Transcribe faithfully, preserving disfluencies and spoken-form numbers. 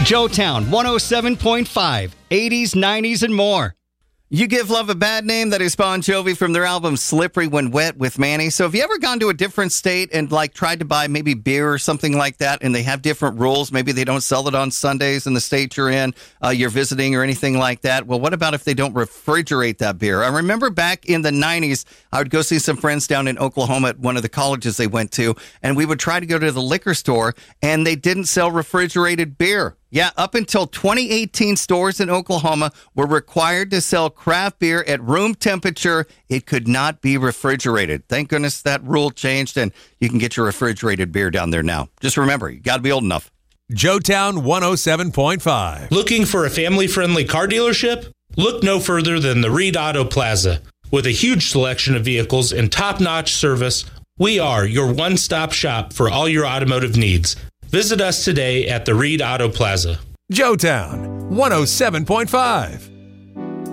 Joetown one oh seven point five, eighties, nineties, and more. You Give Love a Bad Name, that is Bon Jovi from their album Slippery When Wet with Manny. So have you ever gone to a different state and like tried to buy maybe beer or something like that, and they have different rules? Maybe they don't sell it on Sundays in the state you're in, uh, you're visiting or anything like that. Well, what about if they don't refrigerate that beer? I remember back in the nineties, I would go see some friends down in Oklahoma at one of the colleges they went to, and we would try to go to the liquor store, and they didn't sell refrigerated beer. Yeah, up until twenty eighteen, stores in Oklahoma were required to sell craft beer at room temperature. It could not be refrigerated. Thank goodness that rule changed, and you can get your refrigerated beer down there now. Just remember, you got to be old enough. Joetown one oh seven point five. Looking for a family-friendly car dealership? Look no further than the Reed Auto Plaza. With a huge selection of vehicles and top-notch service, we are your one-stop shop for all your automotive needs. Visit us today at the Reed Auto Plaza. Joetown one oh seven point five.